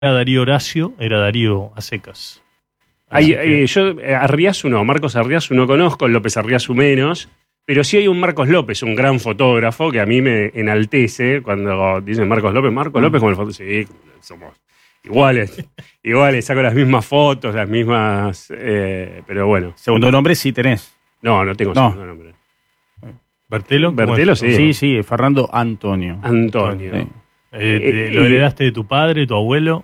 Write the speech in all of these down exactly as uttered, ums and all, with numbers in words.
era Darío Horacio, era Darío a secas. Hay, que... eh, yo eh, Arriazu no, Marcos Arriazu no conozco, López Arriazu menos, pero sí hay un Marcos López, un gran fotógrafo que a mí me enaltece cuando dicen Marcos López, Marcos mm. López como el fotógrafo, sí, somos iguales, iguales, saco las mismas fotos, las mismas, eh, pero bueno. Segundo nombre sí tenés. No, no tengo no. segundo nombre. ¿Bertelo? Bertelo, sí. Sí, sí, Fernando Antonio. Antonio. Sí. Eh, ¿Lo heredaste de tu padre, tu abuelo?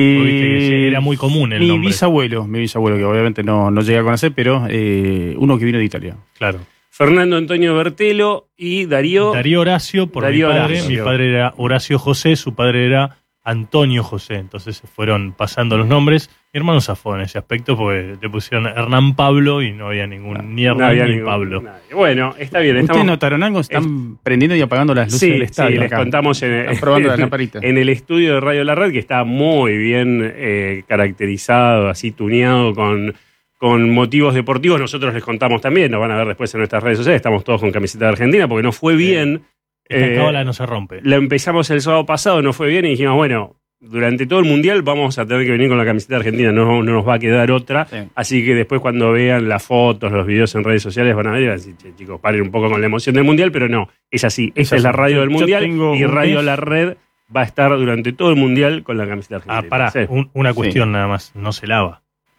Eh, era muy común el mi nombre. bisabuelo, mi bisabuelo, que obviamente no, no llegué a conocer, pero eh, uno que vino de Italia. Claro. Fernando Antonio Bertelo y Darío... Darío Horacio, por Darío mi padre. Horacio. Mi padre era Horacio José, su padre era Antonio José. Entonces se fueron pasando los nombres. Mi hermano zafó en ese aspecto porque le pusieron Hernán Pablo y no había ningún no, ni Hernán no había ni ningún, Pablo. Nadie. Bueno, está bien. ¿Ustedes estamos... notaron algo? Están es... prendiendo y apagando las luces sí, del estadio. Sí, les acá. contamos en el, probando las lamparitas. En el estudio de Radio La Red, que está muy bien eh, caracterizado, así tuneado con, con motivos deportivos. Nosotros les contamos también, nos van a ver después en nuestras redes sociales. Estamos todos con camiseta de Argentina porque no fue bien. Esta eh, cábala no se rompe. La empezamos el sábado pasado, no fue bien y dijimos, bueno... Durante todo el Mundial vamos a tener que venir con la camiseta argentina, no, no nos va a quedar otra. Sí. Así que después cuando vean las fotos, los videos en redes sociales van a ver y van a decir, che, chicos, paren un poco con la emoción del Mundial, pero no, es así. Esa es la radio del Mundial y Radio La Red va a estar durante todo el Mundial con la camiseta argentina. Ah, pará, sí. un, una cuestión sí. nada más, no se lava.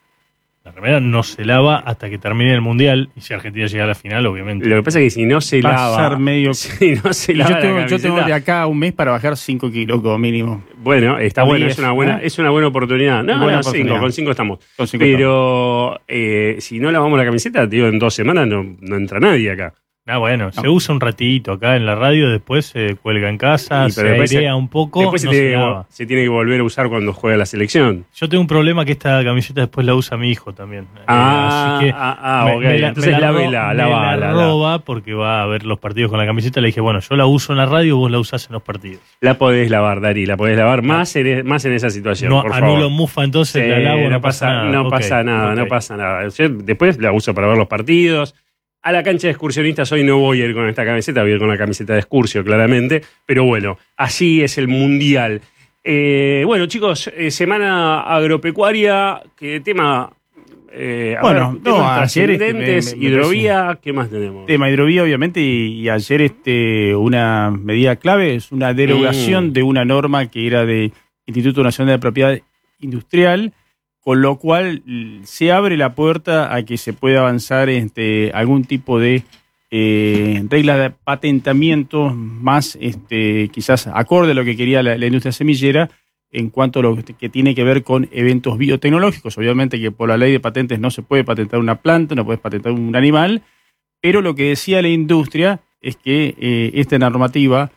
La remera no se lava hasta que termine el Mundial y si Argentina llega a la final, obviamente. Lo que pasa es que si no se va lava... a ser medio... Si no se lava yo, tengo, la yo tengo de acá a un mes para bajar cinco kilos como mínimo. Bueno, está o bueno, diez, es una buena, ¿eh? es una buena oportunidad. No, buena no, oportunidad. Cinco, con cinco estamos. Con cinco Pero eh, si no lavamos la camiseta, tío, en dos semanas no, no entra nadie acá. Ah, bueno, no. se usa un ratito acá en la radio, después se cuelga en casa, y, se airea se, un poco, después no se, se, tiene, lava. se tiene que volver a usar cuando juega la selección. Yo tengo un problema que esta camiseta después la usa mi hijo también. Ah, eh, así que ah, ah me, okay. me la, Entonces me la, la, la, me la roba porque va a ver los partidos con la camiseta. Le dije, bueno, yo la uso en la radio, vos la usás en los partidos. La podés lavar, Dari, la podés lavar más en, más en esa situación, no, por anulo favor. mufa, entonces sí, la lavo, no, no pasa, pasa nada. No okay. pasa nada, okay. no pasa nada. Yo después la uso para ver los partidos. A la cancha de excursionistas hoy no voy a ir con esta camiseta, voy a ir con la camiseta de Excursio, claramente. Pero bueno, así es el Mundial. Eh, bueno, chicos, eh, semana agropecuaria, que tema... Eh, bueno, ver, no, ayer trascendentes, este, me, me, hidrovía, me ¿qué más tenemos? Tema hidrovía, obviamente, y, y ayer este, una medida clave es una derogación mm. de una norma que era de Instituto Nacional de Propiedad Industrial, con lo cual se abre la puerta a que se pueda avanzar este, algún tipo de eh, regla de patentamiento más este, quizás acorde a lo que quería la, la industria semillera en cuanto a lo que tiene que ver con eventos biotecnológicos. Obviamente que por la ley de patentes no se puede patentar una planta, no puedes patentar un animal, pero lo que decía la industria es que eh, esta normativa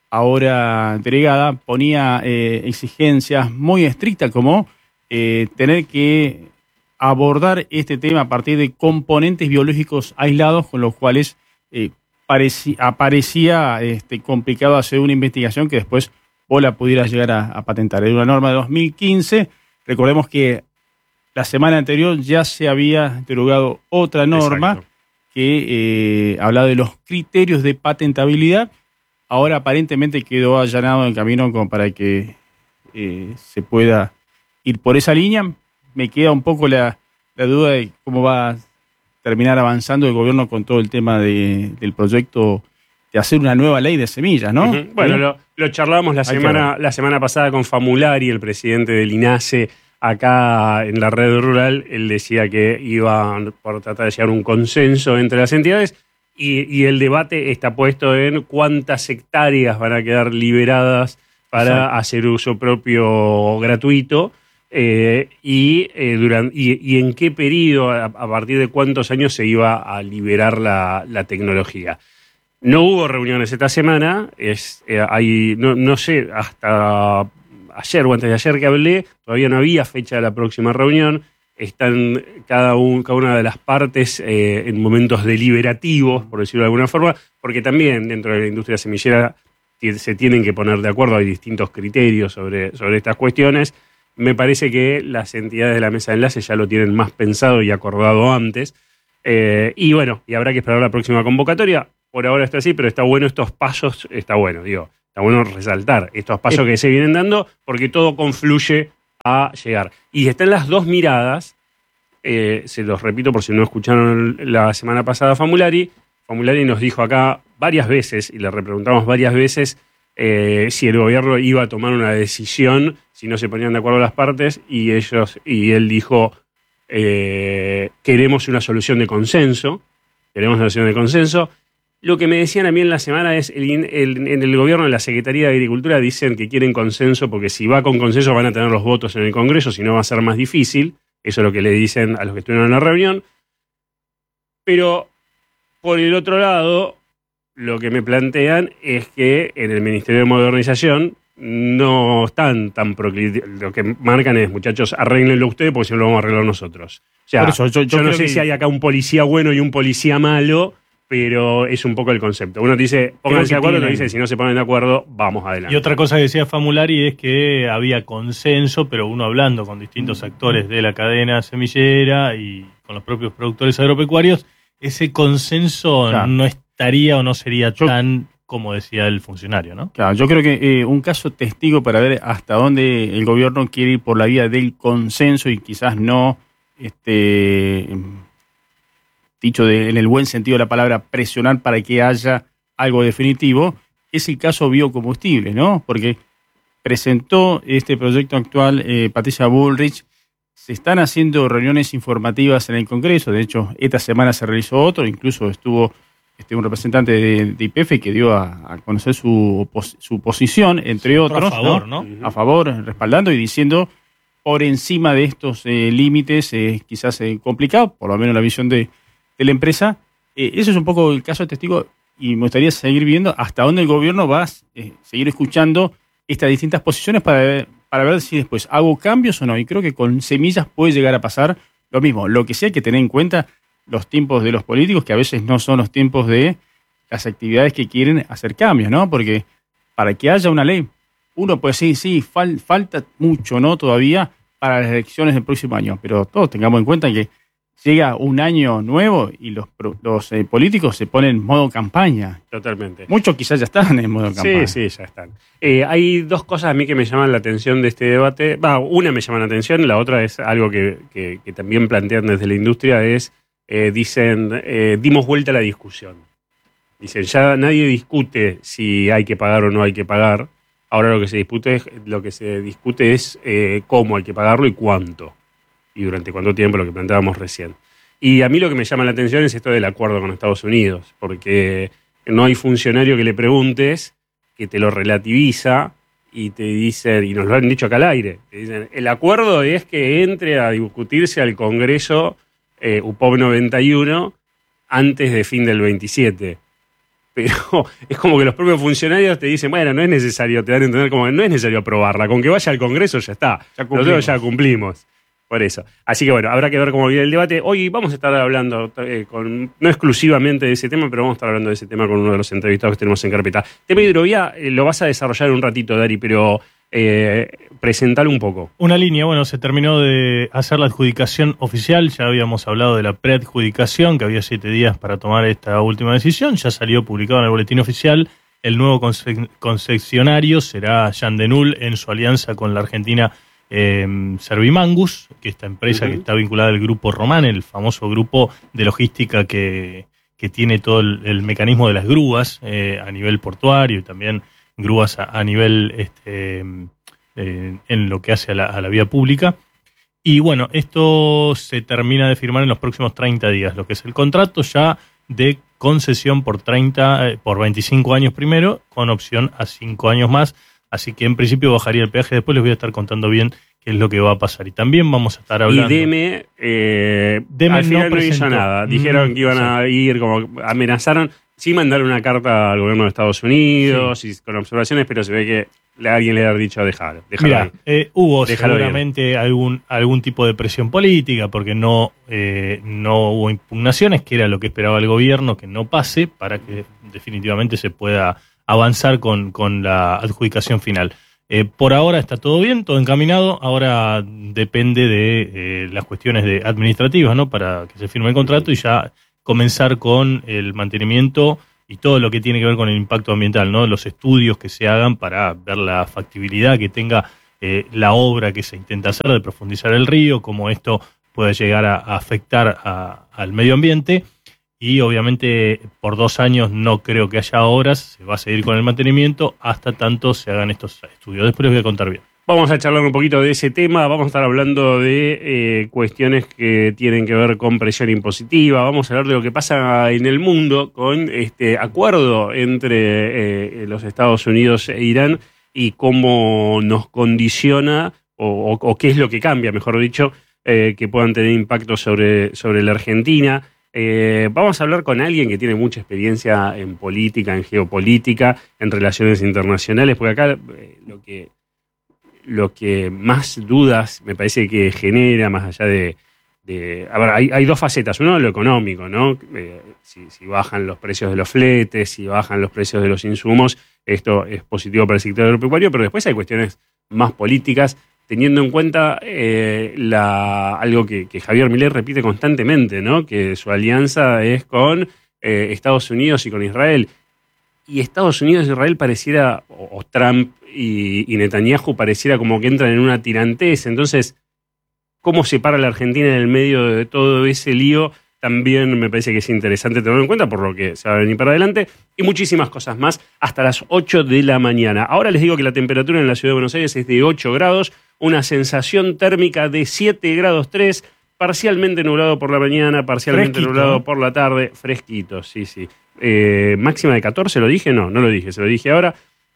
ahora delegada ponía eh, exigencias muy estrictas como Eh, tener que abordar este tema a partir de componentes biológicos aislados con los cuales eh, parecía, aparecía este, complicado hacer una investigación que después vos la pudieras llegar a, a patentar. Era una norma de dos mil quince. Recordemos que la semana anterior ya se había derogado otra norma Exacto. que eh, hablaba de los criterios de patentabilidad. Ahora aparentemente quedó allanado el camino como para que eh, se pueda ir por esa línea. Me queda un poco la, la duda de cómo va a terminar avanzando el gobierno con todo el tema de, del proyecto de hacer una nueva ley de semillas, ¿no? Uh-huh. Bueno, ¿sí? lo, lo charlamos la semana, la semana pasada con Famulari, el presidente del INASE, acá en la red rural. Él decía que iba por tratar de llegar a un consenso entre las entidades y, y el debate está puesto en cuántas hectáreas van a quedar liberadas para Exacto. hacer uso propio gratuito. Eh, y, eh, durante, y, y en qué periodo, a, a partir de cuántos años se iba a liberar la, la tecnología. No hubo reuniones esta semana, es, eh, hay, no, no sé, hasta ayer o antes de ayer que hablé, todavía no había fecha de la próxima reunión, están cada, un, cada una de las partes eh, en momentos deliberativos, por decirlo de alguna forma, porque también dentro de la industria semillera se tienen que poner de acuerdo, hay distintos criterios sobre, sobre estas cuestiones. Me parece que las entidades de la mesa de enlace ya lo tienen más pensado y acordado antes. Eh, y bueno, y habrá que esperar la próxima convocatoria. Por ahora está así, pero está bueno estos pasos, está bueno, digo, está bueno resaltar estos pasos eh, que se vienen dando, porque todo confluye a llegar. Y están las dos miradas, eh, se los repito por si no escucharon la semana pasada a Famulari. Famulari nos dijo acá varias veces, y le repreguntamos varias veces, eh, si el gobierno iba a tomar una decisión, si no se ponían de acuerdo las partes, y ellos y él dijo, eh, queremos una solución de consenso, queremos una solución de consenso. Lo que me decían a mí en la semana es, el, el, en el gobierno, en la Secretaría de Agricultura, dicen que quieren consenso porque si va con consenso van a tener los votos en el Congreso, si no va a ser más difícil. Eso es lo que le dicen a los que estuvieron en la reunión. Pero, por el otro lado, lo que me plantean es que en el Ministerio de Modernización no están tan proclives. Lo que marcan es, muchachos, arréglenlo ustedes porque si no lo vamos a arreglar nosotros. O sea, eso, yo, yo yo no sé que... si hay acá un policía bueno y un policía malo, pero es un poco el concepto. Uno te dice, pónganse de acuerdo, otro dice, si no se ponen de acuerdo, vamos adelante. Y otra cosa que decía Famulari es que había consenso, pero uno hablando con distintos actores de la cadena semillera y con los propios productores agropecuarios, ese consenso claro. no estaría o no sería yo, tan como decía el funcionario, ¿no? Claro, yo creo que eh, un caso testigo para ver hasta dónde el gobierno quiere ir por la vía del consenso y quizás no... este dicho de, en el buen sentido de la palabra, presionar para que haya algo definitivo, es el caso biocombustible, ¿no? Porque presentó este proyecto actual eh, Patricia Bullrich, se están haciendo reuniones informativas en el Congreso, de hecho, esta semana se realizó otro, incluso estuvo este, un representante de, de Y P F que dio a, a conocer su, su posición, entre otros, a favor, ¿no? ¿no? A favor, respaldando y diciendo, por encima de estos eh, límites, eh, quizás eh, complicado, por lo menos la visión de de la empresa. Eh, eso es un poco el caso de testigo y me gustaría seguir viendo hasta dónde el gobierno va a eh, seguir escuchando estas distintas posiciones para ver, para ver si después hago cambios o no. Y creo que con semillas puede llegar a pasar lo mismo. Lo que sí hay que tener en cuenta los tiempos de los políticos, que a veces no son los tiempos de las actividades que quieren hacer cambios, ¿no? Porque para que haya una ley, uno puede decir, sí, fal, falta mucho, ¿no? Todavía para las elecciones del próximo año. Pero todos tengamos en cuenta que llega un año nuevo y los, los eh, políticos se ponen en modo campaña. Totalmente. Muchos quizás ya están en modo campaña. Sí, sí, ya están. Eh, hay dos cosas a mí que me llaman la atención de este debate. Va, una me llama la atención, la otra es algo que, que, que también plantean desde la industria, es, eh, dicen, eh, dimos vuelta a la discusión. Dicen, ya nadie discute si hay que pagar o no hay que pagar. Ahora lo que se discute es, lo que se discute es eh, cómo hay que pagarlo y cuánto. Y durante cuánto tiempo, lo que planteábamos recién. Y a mí lo que me llama la atención es esto del acuerdo con Estados Unidos, porque no hay funcionario que le preguntes que te lo relativiza y te dicen, y nos lo han dicho acá al aire, te dicen, el acuerdo es que entre a discutirse al Congreso eh, U P O B noventa y uno antes de fin del veintisiete. Pero es como que los propios funcionarios te dicen, bueno, no es necesario, te dan a entender como que no es necesario aprobarla, con que vaya al Congreso ya está, ya nosotros ya cumplimos. Por eso. Así que bueno, habrá que ver cómo viene el debate. Hoy vamos a estar hablando, eh, con, no exclusivamente de ese tema, pero vamos a estar hablando de ese tema con uno de los entrevistados que tenemos en carpeta. Tema hidrovía eh, lo vas a desarrollar un ratito, Dari, pero eh, presentalo un poco. Una línea, bueno, se terminó de hacer la adjudicación oficial, ya habíamos hablado de la preadjudicación, que había siete días para tomar esta última decisión, ya salió publicado en el boletín oficial. El nuevo conce- concesionario será Yandenul en su alianza con la Argentina Eh, Servimangus, que esta empresa uh-huh. que está vinculada al grupo Román, el famoso grupo de logística que, que tiene todo el, el mecanismo de las grúas eh, a nivel portuario y también grúas a, a nivel este, eh, en lo que hace a la, a la vía pública. Y bueno, esto se termina de firmar en los próximos treinta días, lo que es el contrato ya de concesión por treinta, eh, por veinticinco años primero, con opción a cinco años más. Así que en principio bajaría el peaje. Después les voy a estar contando bien qué es lo que va a pasar. Y también vamos a estar hablando... Y Deme, eh, Deme al final no, no hizo nada. Dijeron mm, que iban a ir, como amenazaron. Sí mandaron una carta al gobierno de Estados Unidos sí. y con observaciones, pero se ve que alguien le ha dicho dejar. Mira, eh, hubo déjalo seguramente algún, algún tipo de presión política, porque no, eh, no hubo impugnaciones, que era lo que esperaba el gobierno, que no pase, para que definitivamente se pueda avanzar con, con la adjudicación final. Eh, por ahora está todo bien, todo encaminado. Ahora depende de eh, las cuestiones de administrativas, ¿no? Para que se firme el contrato y ya comenzar con el mantenimiento y todo lo que tiene que ver con el impacto ambiental, ¿no? Los estudios que se hagan para ver la factibilidad que tenga eh, la obra que se intenta hacer de profundizar el río, cómo esto puede llegar a, a afectar a, al medio ambiente. Y obviamente por dos años no creo que haya obras, se va a seguir con el mantenimiento hasta tanto se hagan estos estudios. Después les voy a contar bien. Vamos a charlar un poquito de ese tema, vamos a estar hablando de eh, cuestiones que tienen que ver con presión impositiva, vamos a hablar de lo que pasa en el mundo con este acuerdo entre eh, los Estados Unidos e Irán y cómo nos condiciona o, o, o qué es lo que cambia, mejor dicho, eh, que puedan tener impacto sobre, sobre la Argentina. Eh, vamos a hablar con alguien que tiene mucha experiencia en política, en geopolítica, en relaciones internacionales, porque acá eh, lo que, lo que más dudas me parece que genera, más allá de... de a ver, hay, hay dos facetas. Uno, lo económico, ¿no? Eh, si, si bajan los precios de los fletes, si bajan los precios de los insumos, esto es positivo para el sector agropecuario, pero después hay cuestiones más políticas, teniendo en cuenta eh, la, algo que, que Javier Milei repite constantemente, ¿no? Que su alianza es con eh, Estados Unidos y con Israel. Y Estados Unidos y Israel pareciera, o, o Trump y, y Netanyahu pareciera como que entran en una tirantez. Entonces, ¿cómo se para la Argentina en el medio de todo ese lío? También me parece que es interesante tenerlo en cuenta por lo que se va a venir para adelante. Y muchísimas cosas más hasta las ocho de la mañana. Ahora les digo que la temperatura en la Ciudad de Buenos Aires es de ocho grados, una sensación térmica de siete grados tres, parcialmente nublado por la mañana, parcialmente fresquito, nublado ¿no? por la tarde, fresquito, sí, sí. Eh, máxima de catorce, ¿lo dije? No, no lo dije, se lo dije ahora.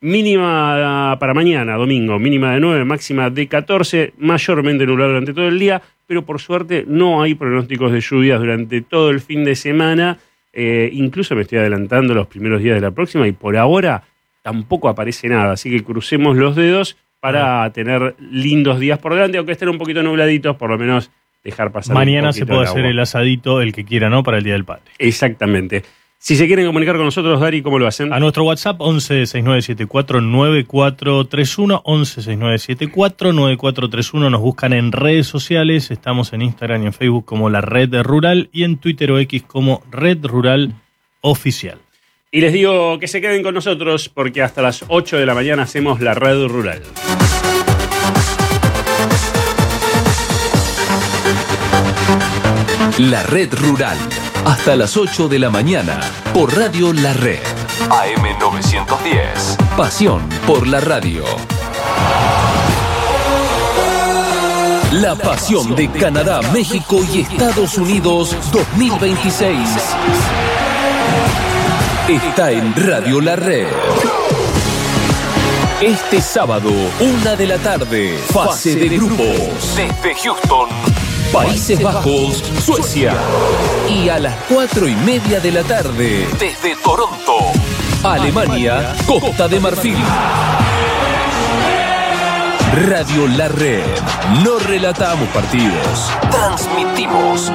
Mínima para mañana, domingo, mínima de nueve, máxima de catorce, mayormente nublado durante todo el día, pero por suerte no hay pronósticos de lluvias durante todo el fin de semana. Eh, incluso me estoy adelantando los primeros días de la próxima y por ahora tampoco aparece nada, así que crucemos los dedos para ah. tener lindos días por delante, aunque estén un poquito nubladitos, por lo menos dejar pasar. Mañana se puede hacer el asadito, el que quiera, ¿no? Para el Día del Padre. Exactamente. Si se quieren comunicar con nosotros, Dari, ¿cómo lo hacen? A nuestro WhatsApp once sesenta y nueve setenta y cuatro noventa y cuatro treinta y uno, once sesenta y nueve setenta y cuatro noventa y cuatro treinta y uno. Nos buscan en redes sociales, estamos en Instagram y en Facebook como La Red Rural y en Twitter o X como Red Rural Oficial. Y les digo que se queden con nosotros porque hasta las ocho de la mañana hacemos La Red Rural. La Red Rural, hasta las ocho de la mañana, por Radio La Red. A M novecientos diez. Pasión por la radio. La pasión de Canadá, México y Estados Unidos dos mil veintiséis. Está en Radio La Red. Este sábado, una de la tarde, fase de grupos. Desde Houston, Países Bajos, Suecia. Y a las cuatro y media de la tarde, desde Toronto, Alemania, Costa de Marfil. Radio La Red. No relatamos partidos, transmitimos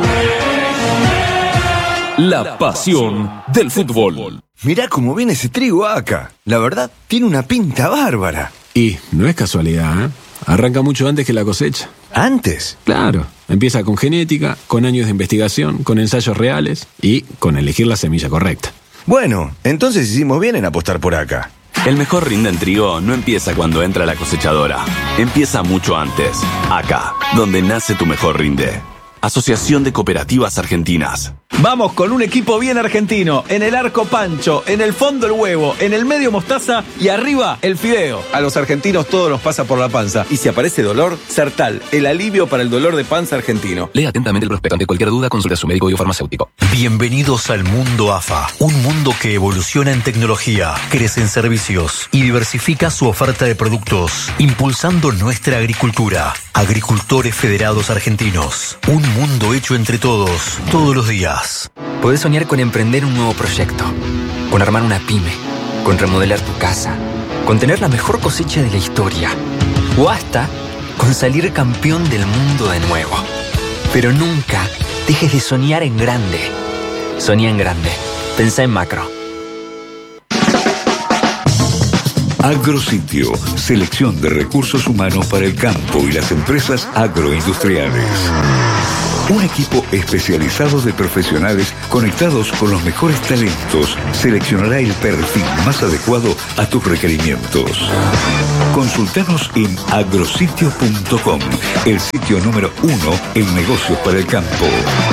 la pasión del fútbol. Mirá cómo viene ese trigo acá. La verdad, tiene una pinta bárbara. Y no es casualidad, ¿eh? Arranca mucho antes que la cosecha. ¿Antes? Claro. Empieza con genética, con años de investigación, con ensayos reales y con elegir la semilla correcta. Bueno, entonces hicimos bien en apostar por acá. El mejor rinde en trigo no empieza cuando entra la cosechadora. Empieza mucho antes. Acá, donde nace tu mejor rinde. Asociación de Cooperativas Argentinas. Vamos con un equipo bien argentino. En el arco Pancho, en el fondo el huevo, en el medio mostaza y arriba el fideo. A los argentinos todo nos pasa por la panza. Y si aparece dolor, Sertal, el alivio para el dolor de panza argentino. Lea atentamente el prospecto. Ante cualquier duda, consulte a su médico o farmacéutico. Bienvenidos al mundo A F A. Un mundo que evoluciona en tecnología, crece en servicios y diversifica su oferta de productos, impulsando nuestra agricultura. Agricultores Federados Argentinos. Un mundo hecho entre todos, todos los días. Podés soñar con emprender un nuevo proyecto, con armar una pyme, con remodelar tu casa, con tener la mejor cosecha de la historia, o hasta con salir campeón del mundo de nuevo. Pero nunca dejes de soñar en grande. Soñá en grande. Pensá en macro. Agrositio, selección de recursos humanos para el campo y las empresas agroindustriales. Un equipo especializado de profesionales conectados con los mejores talentos seleccionará el perfil más adecuado a tus requerimientos. Consultanos en agrositio punto com, el sitio número uno en negocios para el campo.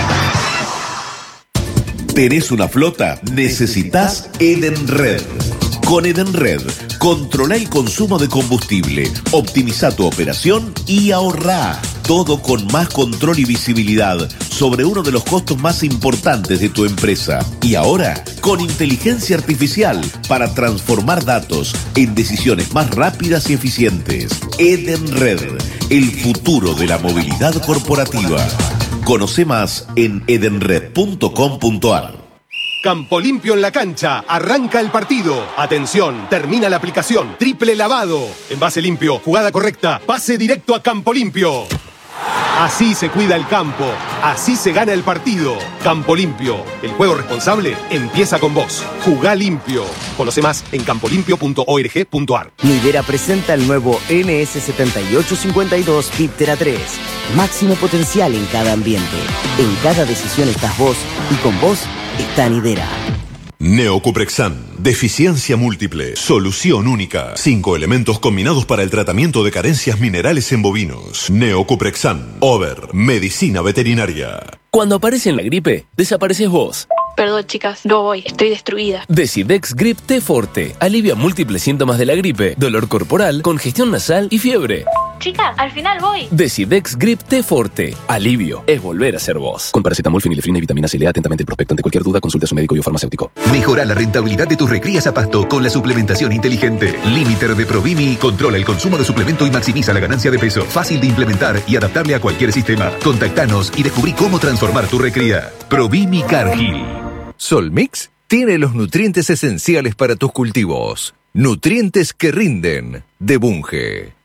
¿Tenés una flota? Necesitas Edenred. Con Edenred, controla el consumo de combustible, optimiza tu operación y ahorrá. Todo con más control y visibilidad sobre uno de los costos más importantes de tu empresa. Y ahora, con inteligencia artificial para transformar datos en decisiones más rápidas y eficientes. Edenred, el futuro de la movilidad corporativa. Conoce más en edenred punto com punto a r. Campo Limpio en la cancha, arranca el partido. Atención, termina la aplicación. Triple lavado. Envase limpio, jugada correcta, pase directo a Campo Limpio. Así se cuida el campo, así se gana el partido. Campo Limpio, el juego responsable empieza con vos. Jugá limpio. Conoce más en campo limpio punto org punto a r. Nidera presenta el nuevo N S setenta y ocho cincuenta y dos Viptera tres. Máximo potencial en cada ambiente. En cada decisión estás vos y con vos está Nidera. Neocuprexan, deficiencia múltiple, solución única. Cinco elementos combinados para el tratamiento de carencias minerales en bovinos. Neocuprexan, Over, medicina veterinaria. Cuando aparece en la gripe, desapareces vos. Perdón, chicas, no voy, estoy destruida. Decidex Grip T Forte alivia múltiples síntomas de la gripe, dolor corporal, congestión nasal y fiebre. Chicas, al final voy. Decidex Grip T Forte. Alivio es volver a ser vos. Con paracetamol, fenilefrina y vitamina C. Lea atentamente el prospecto. Ante cualquier duda, consulte a su médico y o farmacéutico. Mejora la rentabilidad de tus recrías a pasto con la suplementación inteligente. Limiter de Provimi controla el consumo de suplemento y maximiza la ganancia de peso. Fácil de implementar y adaptable a cualquier sistema. Contactanos y descubrí cómo transformar tu recría. Provimi Cargill. Solmix tiene los nutrientes esenciales para tus cultivos. Nutrientes que rinden, de Bunge.